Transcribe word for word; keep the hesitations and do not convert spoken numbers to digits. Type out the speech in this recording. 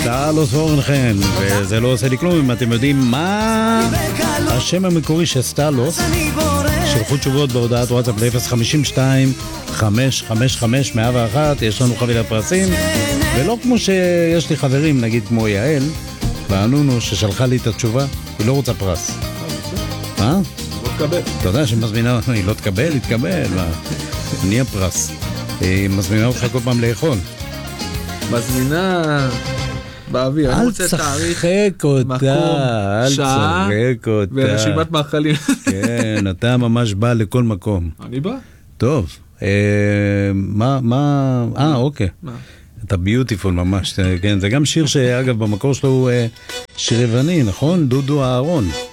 סטלוס וורנחן, וזה לא עושה לי כלום אם אתם יודעים מה השם המקורי של סטלוס. שלחו תשובות בהודעת וואטסאפ ל-אפס חמש שתיים חמש חמש חמש מאה ואחת. יש לנו חבילת פרסים, ולא כמו שיש לי חברים, נגיד כמו יעל וענונו ששלחה לי את התשובה, היא לא רוצה פרס. מה? לא תקבל. אתה יודע שמזמינה, היא לא תקבל, היא תקבל, אני הפרס. היא מזמינה אותך כל פעם לאכול. מזמינה באוויר. אל תשחק אותה, אל תשחק אותה. ורשימת מאכלים. כן, אתה ממש בא לכל מקום. אני בא? טוב. מה, מה, אה, אוקיי. מה? אתה ביוטיפול ממש, כן. זה גם שיר שאגב במקור שלו הוא שיר יווני, נכון? דודו אהרון.